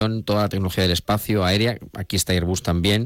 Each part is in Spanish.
toda la tecnología del espacio, aérea, aquí está Airbus también.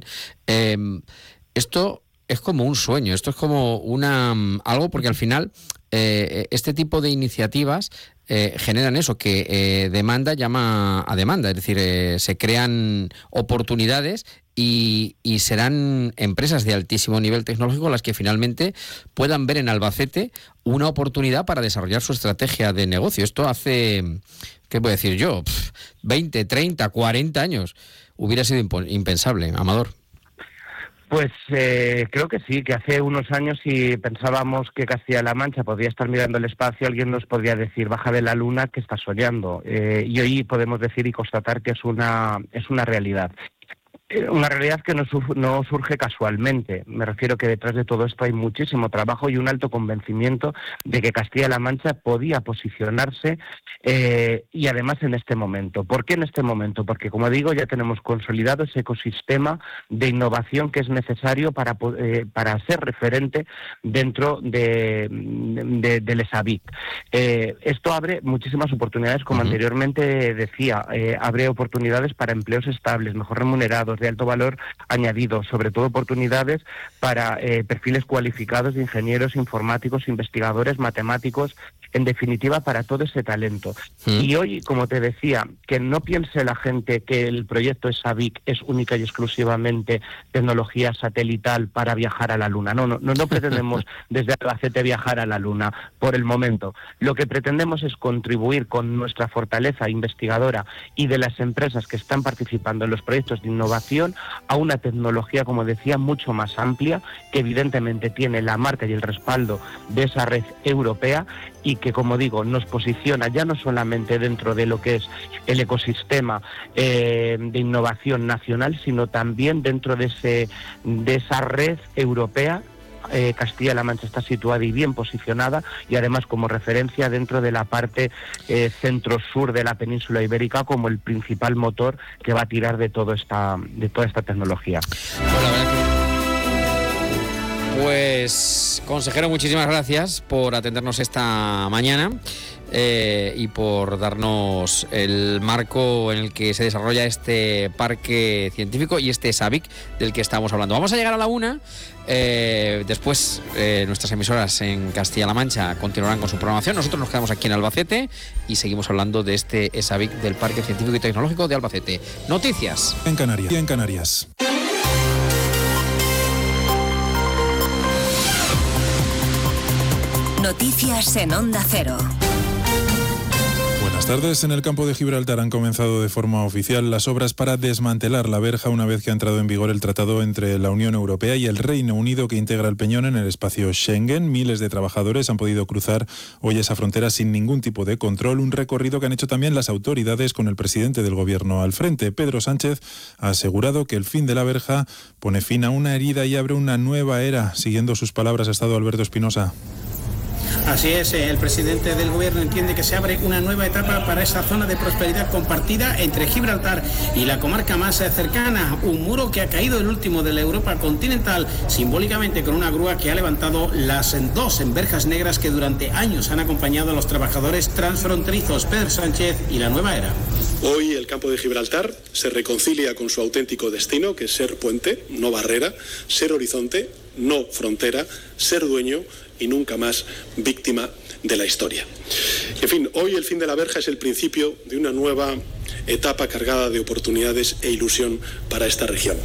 Esto es como un sueño, esto es como algo, porque al final este tipo de iniciativas generan eso, que demanda llama a demanda, es decir, se crean oportunidades y serán empresas de altísimo nivel tecnológico las que finalmente puedan ver en Albacete una oportunidad para desarrollar su estrategia de negocio. Esto hace, ¿qué puedo decir yo? 20, 30, 40 años hubiera sido impensable, Amador. Pues creo que sí, que hace unos años, si pensábamos que Castilla-La Mancha podría estar mirando el espacio, alguien nos podría decir, baja de la luna, que está soñando. Y hoy podemos decir y constatar que es una realidad. Una realidad que no surge casualmente. Me refiero que detrás de todo esto hay muchísimo trabajo y un alto convencimiento de que Castilla-La Mancha podía posicionarse y además en este momento. ¿Por qué en este momento? Porque, como digo, ya tenemos consolidado ese ecosistema de innovación que es necesario para ser referente dentro del ESABIC. Esto abre muchísimas oportunidades, como anteriormente decía, abre oportunidades para empleos estables, mejor remunerados, de alto valor añadido, sobre todo oportunidades para perfiles cualificados de ingenieros informáticos, investigadores, matemáticos, en definitiva para todo ese talento. Y hoy, como te decía, que no piense la gente que el proyecto ESABIC es única y exclusivamente tecnología satelital para viajar a la Luna. No pretendemos desde Albacete viajar a la Luna por el momento. Lo que pretendemos es contribuir con nuestra fortaleza investigadora y de las empresas que están participando en los proyectos de innovación a una tecnología, como decía, mucho más amplia, que evidentemente tiene la marca y el respaldo de esa red europea y que, como digo, nos posiciona ya no solamente dentro de lo que es el ecosistema de innovación nacional, sino también dentro de esa red europea. Castilla-La Mancha está situada y bien posicionada y además como referencia dentro de la parte centro-sur de la península ibérica como el principal motor que va a tirar de toda esta tecnología. Pues, consejero, muchísimas gracias por atendernos esta mañana y por darnos el marco en el que se desarrolla este parque científico y este ESABIC del que estamos hablando. Vamos a llegar a la 1. Después nuestras emisoras en Castilla-La Mancha continuarán con su programación. Nosotros nos quedamos aquí en Albacete y seguimos hablando de este ESABIC del Parque Científico y Tecnológico de Albacete. Noticias en Canarias. Noticias en Onda Cero. Buenas tardes. En el campo de Gibraltar han comenzado de forma oficial las obras para desmantelar la verja una vez que ha entrado en vigor el tratado entre la Unión Europea y el Reino Unido que integra el Peñón en el espacio Schengen. Miles de trabajadores han podido cruzar hoy esa frontera sin ningún tipo de control, un recorrido que han hecho también las autoridades con el presidente del Gobierno al frente. Pedro Sánchez ha asegurado que el fin de la verja pone fin a una herida y abre una nueva era. Siguiendo sus palabras ha estado Alberto Espinosa. Así es, el presidente del Gobierno entiende que se abre una nueva etapa para esa zona de prosperidad compartida entre Gibraltar y la comarca más cercana. Un muro que ha caído, el último de la Europa continental, simbólicamente con una grúa que ha levantado las dos verjas negras que durante años han acompañado a los trabajadores transfronterizos. Pedro Sánchez y la nueva era. Hoy el campo de Gibraltar se reconcilia con su auténtico destino, que es ser puente, no barrera, ser horizonte, no frontera, ser dueño y nunca más víctima de la historia. En fin, hoy el fin de la verja es el principio de una nueva etapa cargada de oportunidades e ilusión para esta región.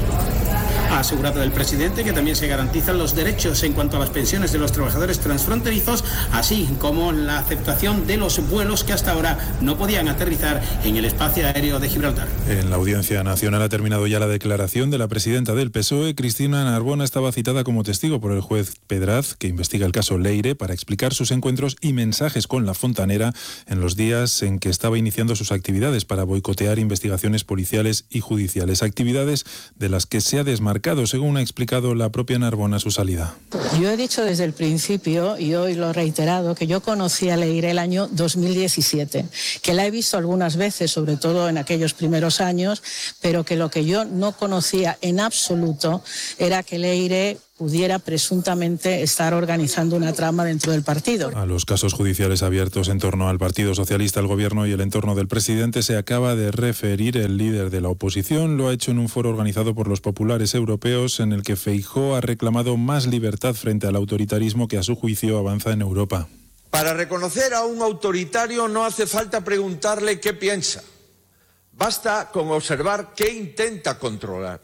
Ha asegurado el presidente que también se garantizan los derechos en cuanto a las pensiones de los trabajadores transfronterizos, así como la aceptación de los vuelos que hasta ahora no podían aterrizar en el espacio aéreo de Gibraltar. En la Audiencia Nacional ha terminado ya la declaración de la presidenta del PSOE. Cristina Narbona estaba citada como testigo por el juez Pedraz, que investiga el caso Leire, para explicar sus encuentros y mensajes con la fontanera en los días en que estaba iniciando sus actividades para boicotear investigaciones policiales y judiciales. Actividades de las que se ha desmarcado, según ha explicado la propia Narbona a su salida. Yo he dicho desde el principio, y hoy lo he reiterado, que yo conocí a Leire el año 2017, que la he visto algunas veces, sobre todo en aquellos primeros años, pero que lo que yo no conocía en absoluto era que Leire pudiera presuntamente estar organizando una trama dentro del partido. A los casos judiciales abiertos en torno al Partido Socialista, el Gobierno y el entorno del presidente se acaba de referir el líder de la oposición. Lo ha hecho en un foro organizado por los populares europeos en el que Feijóo ha reclamado más libertad frente al autoritarismo que a su juicio avanza en Europa. Para reconocer a un autoritario no hace falta preguntarle qué piensa. Basta con observar qué intenta controlar.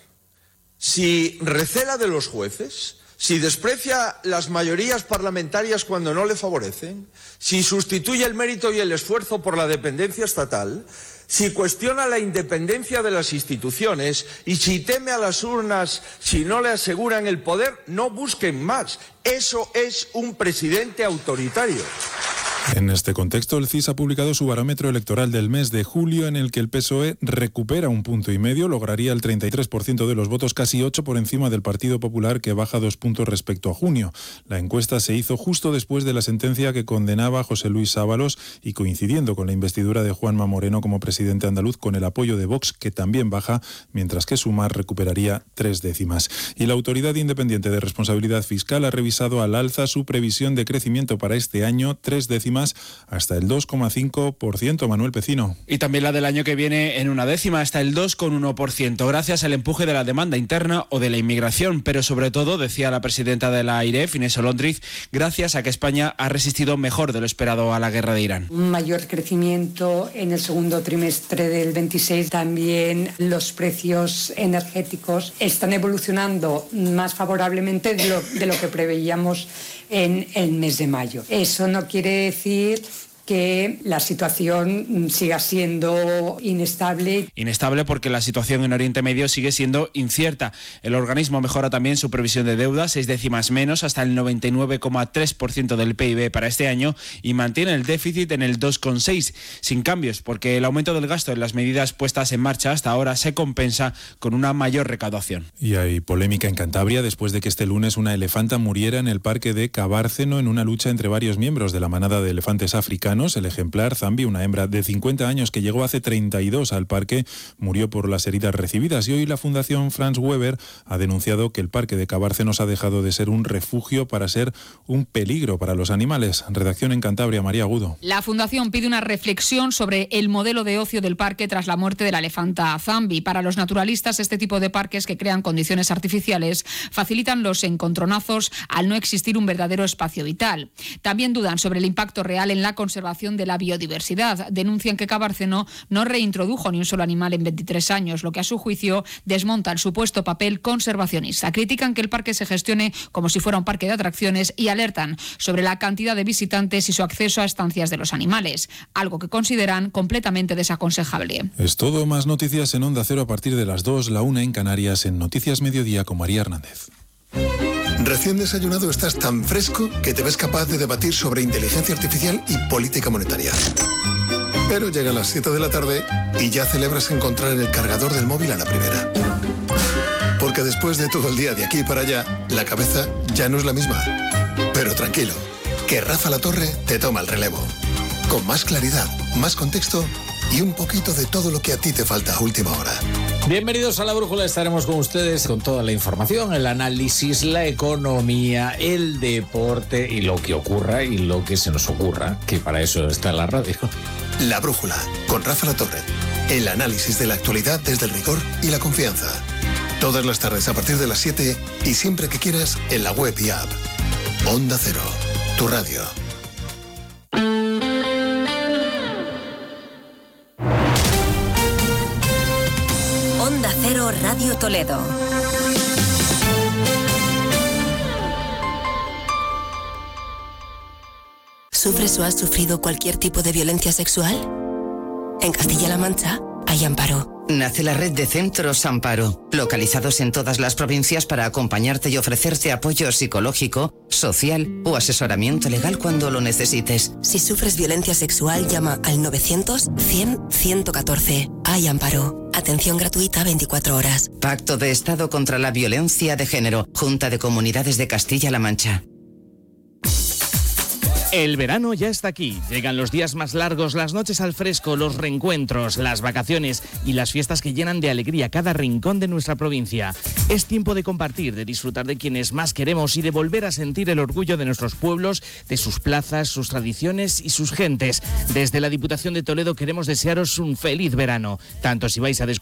Si recela de los jueces, si desprecia las mayorías parlamentarias cuando no le favorecen, si sustituye el mérito y el esfuerzo por la dependencia estatal, si cuestiona la independencia de las instituciones y si teme a las urnas si no le aseguran el poder, no busquen más. Eso es un presidente autoritario. En este contexto, el CIS ha publicado su barómetro electoral del mes de julio, en el que el PSOE recupera 1,5 puntos, lograría el 33% de los votos, casi 8 por encima del Partido Popular, que baja 2 puntos respecto a junio. La encuesta se hizo justo después de la sentencia que condenaba a José Luis Ábalos y coincidiendo con la investidura de Juanma Moreno como presidente andaluz, con el apoyo de Vox, que también baja, mientras que Sumar recuperaría 3 décimas. Y la Autoridad Independiente de Responsabilidad Fiscal ha revisado al alza su previsión de crecimiento para este año, 3 décimas, hasta el 2,5%, Manuel Pecino. Y también la del año que viene en 1 décima, hasta el 2,1%, gracias al empuje de la demanda interna o de la inmigración, pero sobre todo, decía la presidenta de la AIREF, Inés Olondriz, gracias a que España ha resistido mejor de lo esperado a la guerra de Irán. Un mayor crecimiento en el segundo trimestre del 26, también los precios energéticos están evolucionando más favorablemente de lo que preveíamos en el mes de mayo. Eso no quiere decir que la situación siga siendo inestable. Inestable porque la situación en Oriente Medio sigue siendo incierta. El organismo mejora también su previsión de deuda, 6 décimas menos, hasta el 99,3% del PIB para este año, y mantiene el déficit en el 2,6%, sin cambios, porque el aumento del gasto en las medidas puestas en marcha hasta ahora se compensa con una mayor recaudación. Y hay polémica en Cantabria después de que este lunes una elefanta muriera en el parque de Cabárceno en una lucha entre varios miembros de la manada de elefantes africanos. El ejemplar Zambi, una hembra de 50 años que llegó hace 32 al parque, murió por las heridas recibidas, y hoy la Fundación Franz Weber ha denunciado que el parque de Cabárcenos ha dejado de ser un refugio para ser un peligro para los animales. Redacción en Cantabria, María Agudo. La Fundación pide una reflexión sobre el modelo de ocio del parque tras la muerte de la elefanta Zambi. Para los naturalistas, este tipo de parques que crean condiciones artificiales facilitan los encontronazos al no existir un verdadero espacio vital. También dudan sobre el impacto real en la conservación de la biodiversidad. Denuncian que Cabárceno no reintrodujo ni un solo animal en 23 años, lo que a su juicio desmonta el supuesto papel conservacionista. Critican que el parque se gestione como si fuera un parque de atracciones y alertan sobre la cantidad de visitantes y su acceso a estancias de los animales, algo que consideran completamente desaconsejable. Es todo, más noticias en Onda Cero a partir de las 2, la 1 en Canarias, en Noticias Mediodía con María Hernández. Recién desayunado estás tan fresco que te ves capaz de debatir sobre inteligencia artificial y política monetaria. Pero llegan las 7 de la tarde y ya celebras encontrar el cargador del móvil a la primera. Porque después de todo el día de aquí para allá, la cabeza ya no es la misma. Pero tranquilo, que Rafa La Torre te toma el relevo. Con más claridad, más contexto y un poquito de todo lo que a ti te falta a última hora. Bienvenidos a La Brújula, estaremos con ustedes con toda la información, el análisis, la economía, el deporte y lo que ocurra y lo que se nos ocurra, que para eso está la radio. La Brújula, con Rafa La Torre. El análisis de la actualidad desde el rigor y la confianza. Todas las tardes a partir de las 7 y siempre que quieras en la web y app. Onda Cero, tu radio. Onda Cero Radio Toledo. ¿Sufres o has sufrido cualquier tipo de violencia sexual? En Castilla-La Mancha hay Amparo. Nace la red de centros Amparo, localizados en todas las provincias para acompañarte y ofrecerte apoyo psicológico, social o asesoramiento legal cuando lo necesites. Si sufres violencia sexual, llama al 900-100-114. Hay Amparo. Atención gratuita 24 horas. Pacto de Estado contra la Violencia de Género. Junta de Comunidades de Castilla-La Mancha. El verano ya está aquí. Llegan los días más largos, las noches al fresco, los reencuentros, las vacaciones y las fiestas que llenan de alegría cada rincón de nuestra provincia. Es tiempo de compartir, de disfrutar de quienes más queremos y de volver a sentir el orgullo de nuestros pueblos, de sus plazas, sus tradiciones y sus gentes. Desde la Diputación de Toledo queremos desearos un feliz verano, tanto si vais a descubrir